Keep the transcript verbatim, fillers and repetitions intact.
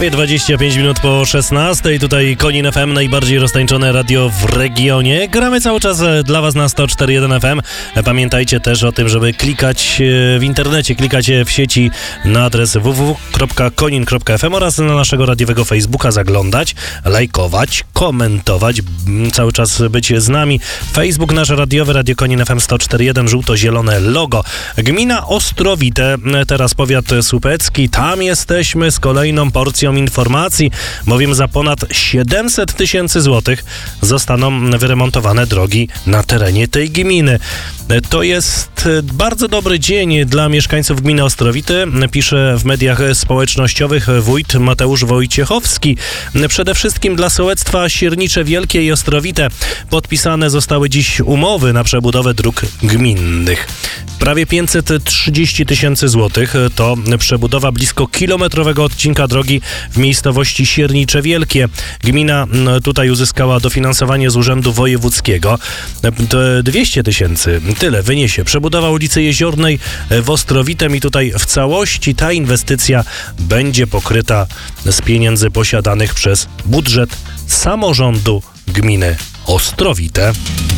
Prawie dwadzieścia pięć minut po szesnastej. Tutaj Konin F M, najbardziej roztańczone radio w regionie. Gramy cały czas dla Was na sto cztery jeden F M. Pamiętajcie też o tym, żeby klikać w internecie, klikać w sieci na adres w w w kropka konin kropka f m oraz na naszego radiowego Facebooka zaglądać, lajkować, komentować, cały czas być z nami. Facebook nasz radiowy, Radio Konin F M sto cztery jeden, żółto-zielone logo. Gmina Ostrowite, teraz powiat słupecki. Tam jesteśmy z kolejną porcją informacji, bowiem za ponad siedemset tysięcy złotych zostaną wyremontowane drogi na terenie tej gminy. To jest bardzo dobry dzień dla mieszkańców gminy Ostrowite, pisze w mediach społecznościowych wójt Mateusz Wojciechowski. Przede wszystkim dla sołectwa Siernicze Wielkie i Ostrowite podpisane zostały dziś umowy na przebudowę dróg gminnych. Prawie pięćset trzydzieści tysięcy złotych to przebudowa blisko kilometrowego odcinka drogi w miejscowości Siernicze Wielkie. Gmina tutaj uzyskała dofinansowanie z Urzędu Wojewódzkiego. dwieście tysięcy, tyle wyniesie przebudowa ulicy Jeziornej w Ostrowitem i tutaj w całości ta inwestycja będzie pokryta z pieniędzy posiadanych przez budżet samorządu gminy Ostrowite.